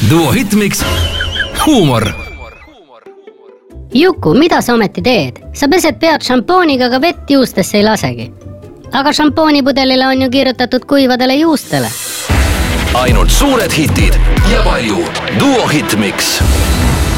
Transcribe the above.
Duo Hitmix, huumor. Juku, mida sa ometi teed? Sa pesed pead šampooniga, aga vett juustesse ei lasegi. Aga šampoonipudelile on ju kirjutatud kuivadele juustele. Ainult suured hitid ja palju Duo Hitmix.